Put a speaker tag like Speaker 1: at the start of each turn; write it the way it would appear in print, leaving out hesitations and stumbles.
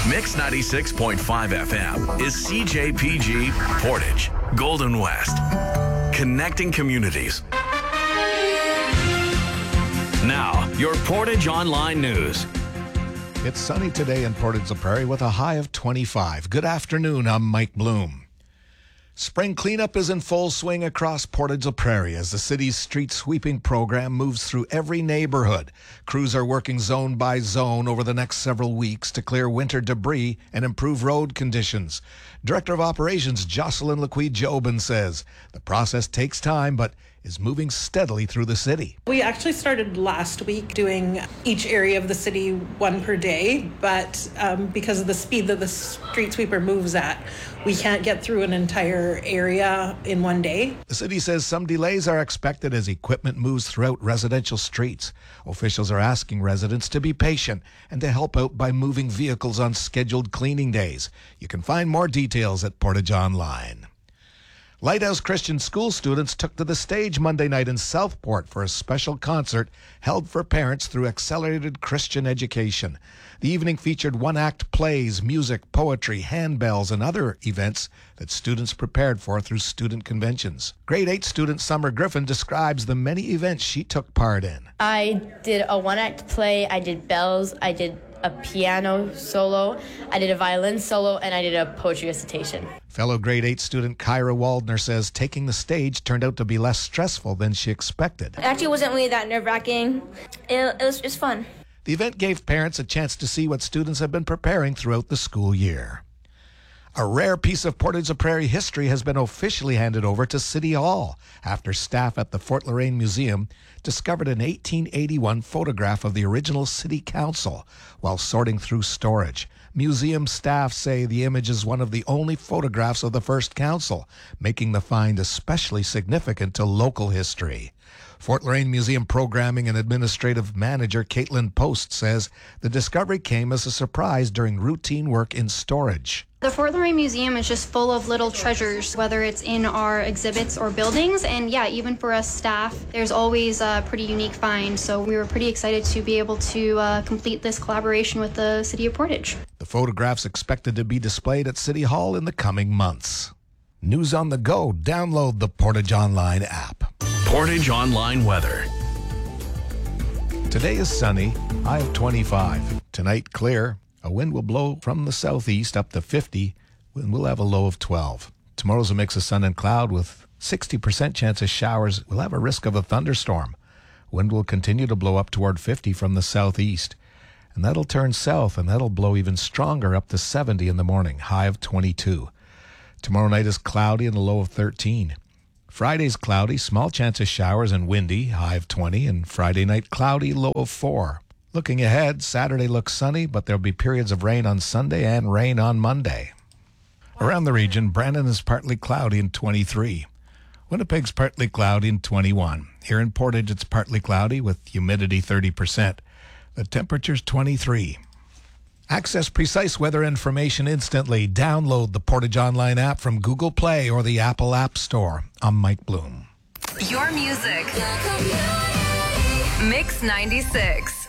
Speaker 1: Mix 96.5 FM is CJPG Portage, Golden West. Connecting communities. Now, your Portage Online News.
Speaker 2: It's sunny today in Portage-la Prairie with a high of 25. Good afternoon, I'm Mike Bloom. Spring cleanup is in full swing across Portage-la Prairie as the city's street sweeping program moves through every neighborhood. Crews are working zone by zone over the next several weeks to clear winter debris and improve road conditions. Director of Operations Jocelyn Lequy-Jobin says the process takes time but is moving steadily through the city.
Speaker 3: We actually started last week doing each area of the city one per day, but because of the speed that the street sweeper moves at, we can't get through an entire area in one day.
Speaker 2: The city says some delays are expected as equipment moves throughout residential streets. Officials are asking residents to be patient and to help out by moving vehicles on scheduled cleaning days. You can find more details at Portage Online. Lighthouse Christian School students took to the stage Monday night in Southport for a special concert held for parents through Accelerated Christian Education. The evening featured one-act plays, music, poetry, handbells, and other events that students prepared for through student conventions. Grade 8 student Summer Griffin describes the many events she took part in.
Speaker 4: I did a one-act play, I did bells, I did a piano solo, I did a violin solo, and I did a poetry recitation.
Speaker 2: Fellow grade 8 student Kyra Waldner says taking the stage turned out to be less stressful than she expected.
Speaker 5: It actually wasn't really that nerve-wracking. It was just fun.
Speaker 2: The event gave parents a chance to see what students have been preparing throughout the school year. A rare piece of Portage-la Prairie history has been officially handed over to City Hall after staff at the Fort Loraine Museum discovered an 1881 photograph of the original City Council while sorting through storage. Museum staff say the image is one of the only photographs of the first council, making the find especially significant to local history. Fort Loraine Museum Programming and Administrative Manager Caitlin Post says the discovery came as a surprise during routine work in storage.
Speaker 6: The Fort Loraine Museum is just full of little treasures, whether it's in our exhibits or buildings. And yeah, even for us staff, there's always a pretty unique find. So we were pretty excited to be able to complete this collaboration with the City of Portage. The
Speaker 2: photographs expected to be displayed at City Hall in the coming months. News on the go. Download the Portage Online app.
Speaker 1: Portage Online weather.
Speaker 2: Today is sunny, high of 25. Tonight, clear. A wind will blow from the southeast up to 50, and we'll have a low of 12. Tomorrow's a mix of sun and cloud with 60% chance of showers. We'll have a risk of a thunderstorm. Wind will continue to blow up toward 50 from the southeast, and that'll turn south, and that'll blow even stronger up to 70 in the morning, high of 22. Tomorrow night is cloudy and a low of 13. Friday's cloudy, small chance of showers and windy, high of 20, and Friday night cloudy, low of 4. Looking ahead, Saturday looks sunny, but there'll be periods of rain on Sunday and rain on Monday. Around the region, Brandon is partly cloudy in 23. Winnipeg's partly cloudy in 21. Here in Portage, it's partly cloudy with humidity 30%. The temperature's 23. Access precise weather information instantly. Download the Portage Online app from Google Play or the Apple App Store. I'm Mike Bloom.
Speaker 7: Your music. Mix 96.